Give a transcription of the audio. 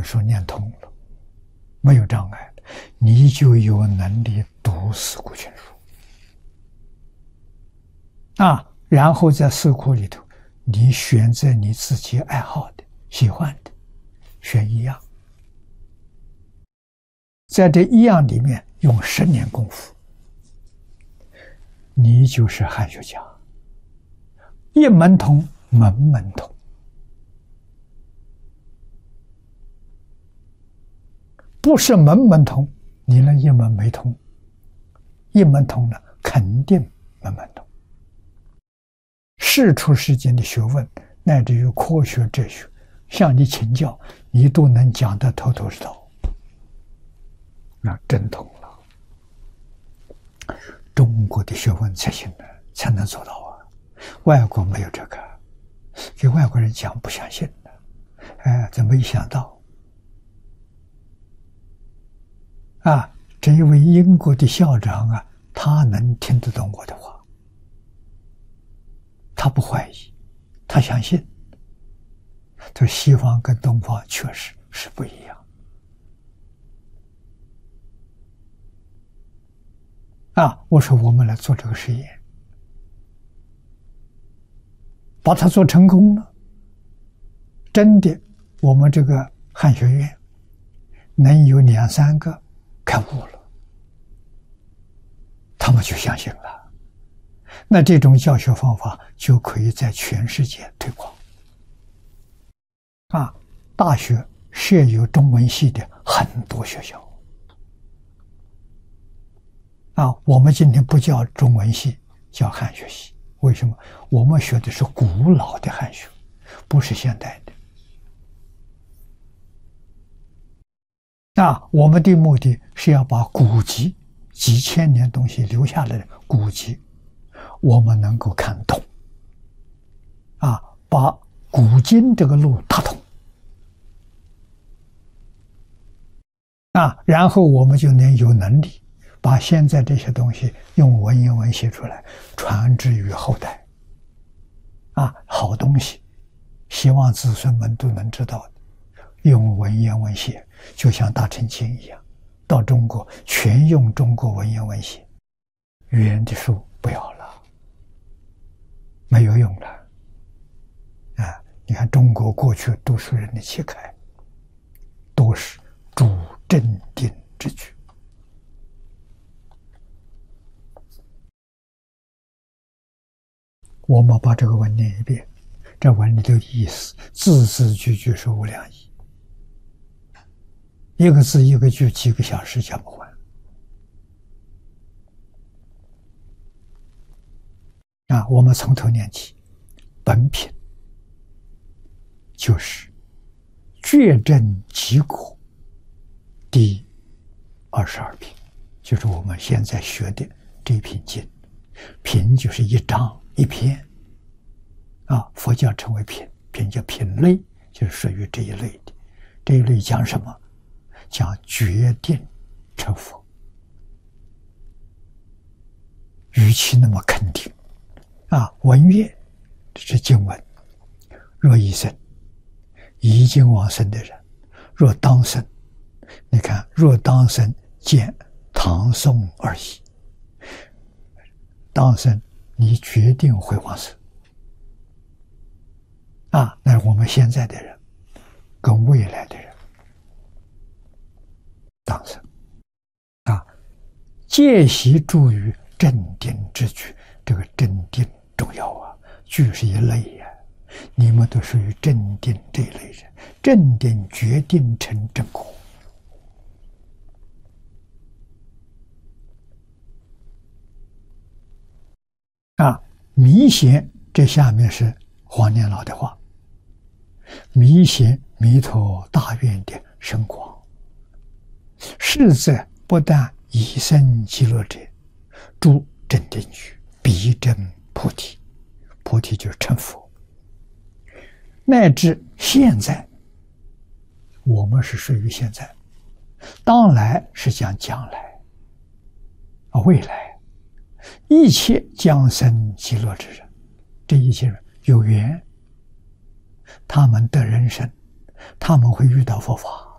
说念通了，没有障碍了，你就有能力读四库全书啊。然后在四库里头，你选择你自己爱好的、喜欢的，选一样，在这一样里面用10年功夫，你就是汉学家，一门通，门门通。不是门门通，你那一门没通，一门通了，肯定门门通。世出世间的学问，乃至于科学哲学，向你请教，你都能讲得头头是道，那真通了。中国的学问才行的，才能做到啊！外国没有这个，给外国人讲不相信的，怎么没想到？啊，这一位英国的校长啊，他能听得懂我的话，他不怀疑，他相信。这西方跟东方确实是不一样。啊，我说我们来做这个实验，把它做成功了，真的，我们这个汉学院能有2、3个开悟了，他们就相信了。那这种教学方法就可以在全世界推广。啊，大学设有中文系的很多学校。啊，我们今天不叫中文系，叫汉学系。为什么？我们学的是古老的汉学，不是现代的。啊，我们的目的是要把古籍几千年东西留下来的古籍，我们能够看懂。啊，把古今这个路踏通。啊，然后我们就能有能力把现在这些东西用文言文写出来，传之于后代。啊，好东西，希望子孙们都能知道的，用文言文写，就像大乘经一样，到中国全用中国文言文写，语言的书不要了，没有用了。啊，你看中国过去读书人的气概，都是主正定之举。我们把这个文念一遍，这文里的意思字字句句是无量义，一个字一个句几个小时讲不完。啊，我们从头念起，本品就是觉证极果第22品，就是我们现在学的这一品经。品就是一章一篇，啊，佛教称为品，品叫品类，就是属于这一类的。这一类讲什么？讲决定成佛，语气那么肯定。啊，文乐是经文，若一生已经往生的人，若当生，你看，若当生见唐宋而已。当生，你决定会往生。啊，那我们现在的人跟未来的人当生。啊，戒习助于正定之举，这个正定重要啊，举是一类呀，你们都属于正定这一类人，正定决定成正果。啊，弥贤这下面是黄念老的话，弥贤弥陀大愿的深广，是则不但以生极乐者，诸正定句，必证菩提，菩提就是成佛，乃至现在，我们是属于现在，当来是讲将来，未来。一切将生极乐之人，这一切人有缘，他们得人生，他们会遇到佛法，